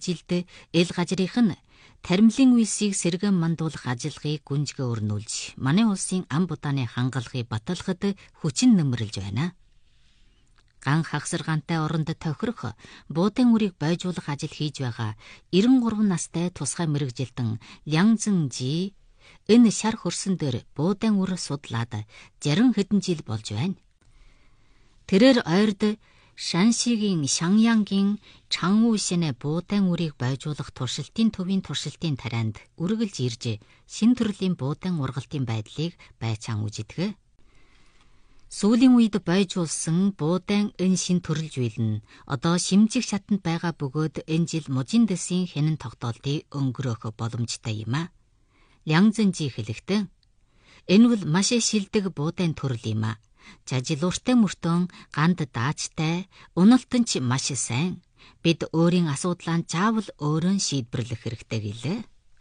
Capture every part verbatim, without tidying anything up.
мэрэгжилд эл газрынх нь таримлын үйлсийг сэргэн мандуулах ажиллагааг гүнзгий өрнүүлж, манай улсын ам будааны хангалгыг баталахад хүчин нэмэрлэж байна. Ган хагсаргаантай оронд тохирох буудын үрийг бойжуулах ажил хийж байгаа эрен гурван настай тусгай мэрэгжилтэн Лян Зэнжи энэ шар хөрсөн дээр буудын үр судлаад жарин хэдэн жил болж байна. Тэрээр ойрд Шаншигийн Шаньянгийн Чангушинэ буудын үрийг бойжуулах туршилтын төвийн туршилтын тарианд үргэлж ирж шин төрлийн буудын ургалтын байдлыг байцаан үзэдэг. Сүүлийн үед бойжуулсан буудын энэ шин төрөл зүйл нь одоо шимжих шатанд байгаа бөгөөд энэ жил мужийн дэсийн хянан тогтоолтыг өнгөрөөх боломжтой юм а. Лян Зэнжи хэлэхдээ энэ бол маш шилдэг буудын төрөл юм а. Жажил уртай мөртөн ганд даачтай, уналтан ч маш сайн. Бид өөрийн асуудлаа заавал өөрөө шийдвэрлэх хэрэгтэй гэлээ.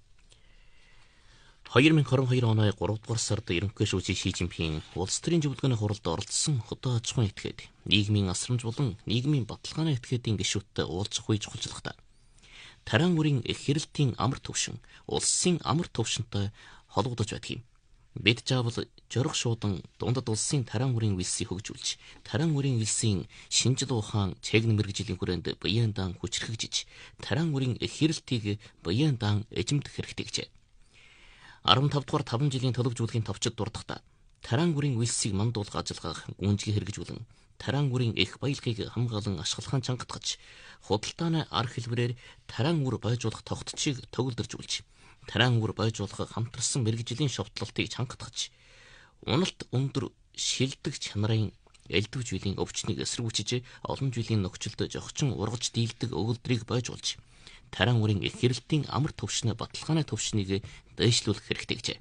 двадцать двадцать two оны гуравдугаар сард ерөнхий шүүжийн Ши Жинпин улс төрийн зөвлөгөөний хуралд оролцсон хөдөө аж ахуйн этгээд нийгмийн асрамж болон нийгмийн баталгааны этгээдийн гишүүдтэй уулзах үе чухалчлагта таран үрийн их хэрэлтийн амар төвшин улсын амар төвшөнтэй холбогдож байдаг юм. Бид заавал жорох шуудан дундад улсын таран үрийн үйлсийг хөгжүүлж, таран үрийн үйлсийн шинжил ухаан чегн мэрэгжлийн хүрээнд биеийн дан хүчрхэгжиж, таран үрийн их хэрэлтийг биеийн дан эзэмдэх хэрэгтэй гэжээ. арвантав дугаар таван жилийн төлөвжүүлгийн товчид дурдахдаа таран үрийн үйлсийг мандуулах ажиллагааг гүнзгий хэрэгжүүлэн таран үрийн их баялагийг хамгаалан ашиглахын чангатгаж худалдааны арга хэлбэрээр таран үр бойжуулах тогтцыг төгөлдөржүүлж таран үр бойжуулах хамтарсан мэрэгжлийн шовтлолтыг чангатгаж уналт өндөр шилдэг чанарын элдв жилийн өвчнийг эсэргүүцэж олон жилийн нөхцөлд зохичин ургаж дийлдэг өгүүлбэрийг бойжуулж таран үрийн их хэрэлтийн амар төвшнө баталгааны төвшнийг дэвшлүүлэх хэрэгтэй гэжээ.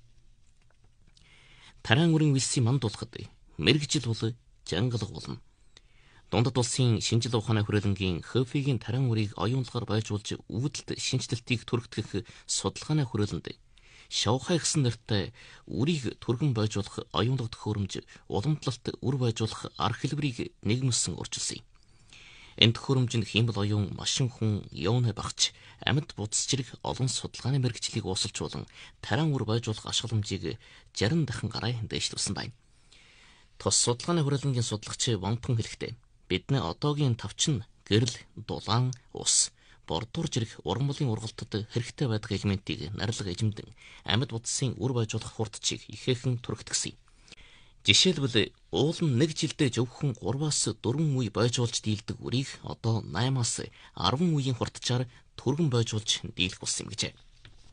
Таран үрийн үйлсийг мандуулахад мэрэгжил бол жангалга болно. Дундад улсын шинжил ухааны хүрээлэнгийн Хөфигийн таран үрийг оюунлагаар бойжуулж үүдэлт шинжилтийг түргтгэх судалгааны хүрээлэнд Шавхай гэсэн нэртэй үрийг түргэн бойжуулах оюунлага төхөөрөмж уламжлалт үр бойжуулах арга хэлбэрийг нэгмэлсэн урьдчилсан юм. Энэ төхөөрөмжөнд хиймэл оюун машин хүн явна багч амьд будас зэрэг олон судалгааны мэрэгчлийг уусалжуулан таран үр бойжуулах ашигламжийг шарин дахин гараа дэвшлүүлсэн байна. Тус судалгааны хүрээлэнгийн судалгач Вонтон хэлэхдээ бидний одоогийн тавчин гэрэл, дулаан, ус, бордуур зэрэг уран бүлгийн ургалтад хэрэгтэй байдаг элементийг нарилга эзэмдэн амьд будсын үр бойжуулах хурдчийг ихээхэн түргэтгсэн. Жишээлбэл уул нь нэг жилдээ зөвхөн гураваас дөрвөн үе бойжуулж дийлдэг үрийг одоо наймаас арван үеийн хурдчаар түргэн бойжуулж дийлэх болсон юм гэжээ.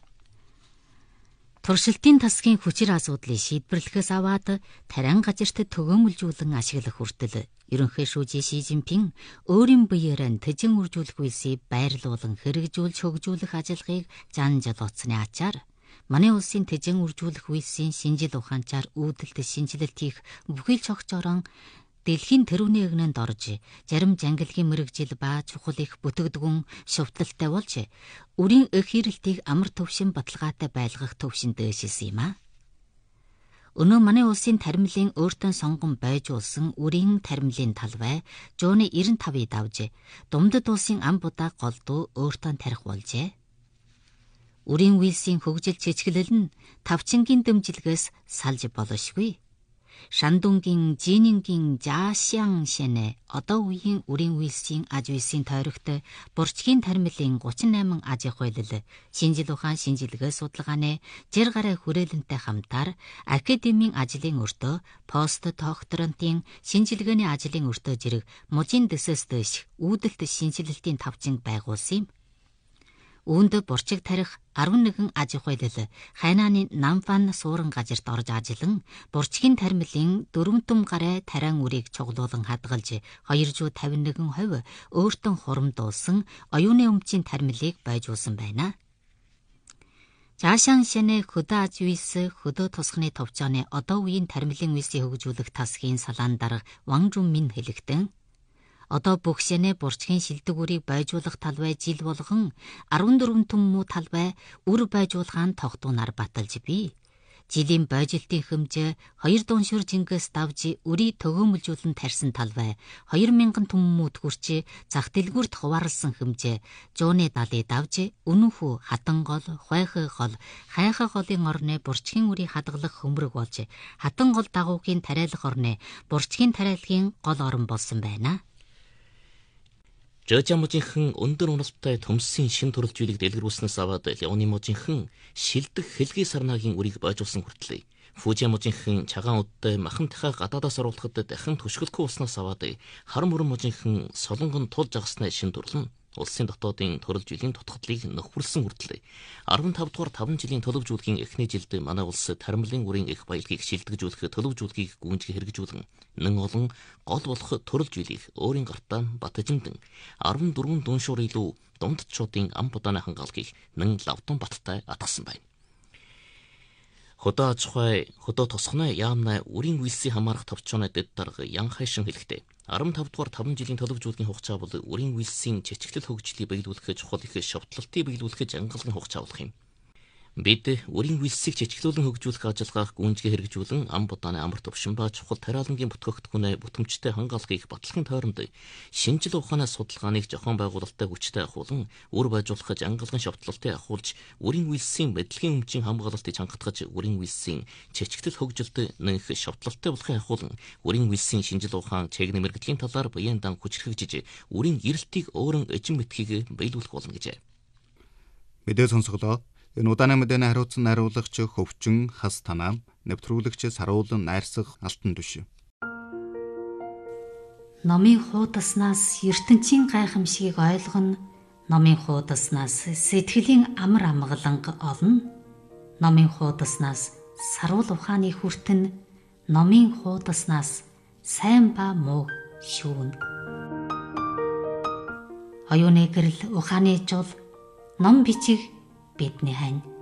Туршилтын тасгийн хүчир асуудлыг шийдвэрлэхээс аваад таран газарт төгөөмөлжүүлэн ашиглах хүртэл ерөнхий шүүжийн Ши Жинпин өөрийн биеэрээ тэжин үржүүлэх үйлсийг байрлуулан хэрэгжүүлж хөгжүүлэх ажиллагааг зан жолооцсны ачаар манай улсын тэжин үржүүлэх үйлсийн шинжил ухаанчаар үүдэлт шинжилэлт хийх бүхий л цогцорон дэлхийн тэрүүний эгнэнд орж зарим жангалгийн мэрэгжил ба чухал их бүтгэдгүн шувталтай болж үрийн их хэрэлтийг амар төвшин баталгаатай байлгах төвшин дээшилсэн юм а. Өнөө манай улсын таримлын өөртөө сонгон бойжуулсан үрийн таримлын талбай жууны девяносто пять-ыг давж Думдад улсын ам будаа голдуу өөртөө тарих болжээ. Үрийн үйлсийн хөгжил чичгэлэл нь тавчингийн дэмжлэгээс салж болошгүй. Шандунгийн Жинингийн Жаашян шэнэ одоо үеийн үрийн үйлсийн аж үйлсийн тойрогт бурчгийн таримлын гуравч и восемь аж ахуйлал шинжил ухаан шинжилгээ судалгааны жир гараа хүрээлэнтэй хамтаар академийн ажлын өртөө пост докторантын шинжилгээний ажлын өртөө зэрэг мужийн дэсээс дэш үүдэлт шинжилэлтийн тавчин байгуулсан юм. Үүнд бурчиг тарих арван нэгэн аж ахуйлал хайнааны Намфан суурин газарт орж ажиллан бурчгийн таримлын дөрвөн том гараа таран үрийг чуглуулан хадгалж хоёр зуун тавин нэгэн хувь өөртөө хурамдуулсан оюуны өмчийн таримлыг бойжуулсан байна. Жаашан шэнэ хөдөө аж үйлс хөдөө тусганы товчооны одоо үеийн таримлын үйлсийг хөгжүүлэх тасгийн салаан дарга Ван Жунмин хэлэхдээ одоо бүх шэнэ бурчгийн шилдэг үрийг бойжуулах талбай жил болгон арван дөрвөн том муу талбай үр бойжуулгаан тогтуунаар баталж бий. Жилийн бойжилтын хэмжээ хоёр дууншир жингээс давж үрийг төгөөмөлжүүлэн тарьсан талбай, хоёр мянган түммүүд хүрч зах дэлгүүрт хуваарлсан хэмжээ, жууны далыг давж өнөөхөө хатан гол, хойхой гол, хайхай голын орны бурчгийн үрийг хадгалах хөмрөг болж, хатан гол дагуугийн тариалах орны бурчгийн тариалахын гол орон болсон байна. Жожа мужийнхан өндөр уналттай төмсийн шин төрөлжүүлэг дэлгэрүүлснээс аваад Леоны мужийнхан шилдэг хэлгийн сарнагийн үрийг бойжуулсан хүртлээ. Фужи мужийнхан чагаан удтай махан дахиа гадаадаас оруулахад дахин түшгэлгүй уснаас аваад харам өрөн мужийнхан солонгон тулж агасны шин төрлөн улсын дотоодын төрөлжүүлийн тутгадлыг нөхөрлсөн хүртлээ. арван тав дугаар таван жилийн төлөвжүүлгийн эхний жилд манай улс таримлын үрийн их баялагийг шилдэгжүүлэх төлөвжүүлгийг гүйцэтгэх хэрэгжүүлэн нэн олон гол болох төрөлжүүлийг өөрийн гартаа батжимдэн арван дөрвөн дүншуур илүү дундчуудын ам будааны хангаалгийг нэн лавтан баттай атгасан байна. Хөдөө аж ахуй, хөдөө тосгоны яамнаа үрийн үйлсийн хамаарах товчооны дэд дарга Ян Хайшин хэлэхдээ арван тав дугаар таван жилийн төлөвжүүлгийн хугацаа бол үрийн үйлсийн чичгэлэл хөгжлийг биелүүлэх чухал их шавтлалтыг биелүүлэх жангалгын хугацаа болох юм. Бид үрийн үйлсийг чичгэлүүлэн хөгжүүлэх ажиллагааг гүйцэтгэх хэрэгжүүлэн ам будааны амар төвшин ба чухал тариалангийн бүтгэгдэхүүнээ бүтэмжтэй хангаалгыг батлагын тойронд шинжил ухааны судалгааныг зохион байгуулалттай хүчтэй ахуулан үр байжуулах жангалгын шавтлалтыг ахуулж үрийн үйлсийн мэдлэгийн өмчийн хамгаалалтыг чангатгаж үрийн үйлсийн чичгэлэл хөгжилд нэнх шавтлалтай болохыг ахуулан үрийн үйлсийн шинжил ухаан чэглэн мэрэгдлийн талаар буян дан хүчрхэгжиж үрийн эрэлтийг өөрөн эжин мэтхийг биелүүлэх болно гэжээ. Мэдээ сонсголоо. Энэ удааны мэдээний хариуцсан найруулагч Хөвчин Хас Танаа, нэвтрүүлэгч Саруулан Найрсах Алтан Түш. Номын хуудаснаас ертөнцийн гайхамшигыг ойлгоно. Номын хуудаснаас сэтгэлийн амар амгаланг олно. Номын хуудаснаас саруул ухааны хүртэн, номын хуудаснаас сайн ба муу шүүн. Оюуны гэрэл ухааны жол, ном бичиг бидний хань.